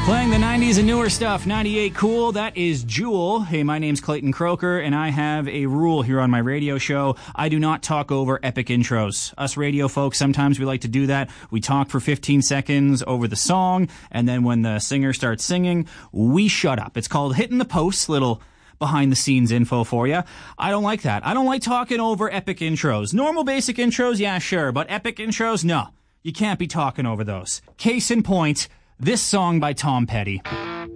Playing the 90s and newer stuff, 98 Cool, that is Jewel. Hey, my name's Clayton Croker, and I have a rule here on my radio show. I do not talk over epic intros. Us radio folks, sometimes we like to do that. We talk for 15 seconds over the song, and then when the singer starts singing, we shut up. It's called Hitting the Post, little behind-the-scenes info for you. I don't like that. I don't like talking over epic intros. Normal basic intros, yeah, sure, but epic intros, no. You can't be talking over those. Case in point, this song by Tom Petty.